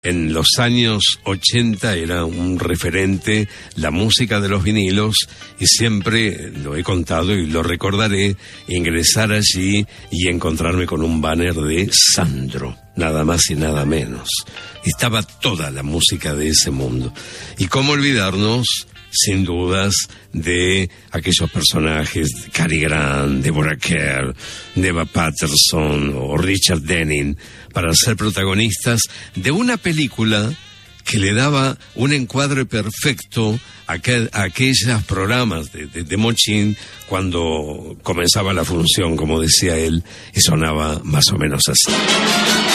En los años 80 era un referente la música de los vinilos y siempre lo he contado y lo recordaré, ingresar allí y encontrarme con un banner de Sandro, nada más y nada menos. Estaba toda la música de ese mundo. Y cómo olvidarnos, sin dudas, de aquellos personajes, Cary Grant, Deborah Kerr, Neva Patterson o Richard Denning, para ser protagonistas de una película que le daba un encuadre perfecto a aquellos programas de Mochín cuando comenzaba la función, como decía él, y sonaba más o menos así.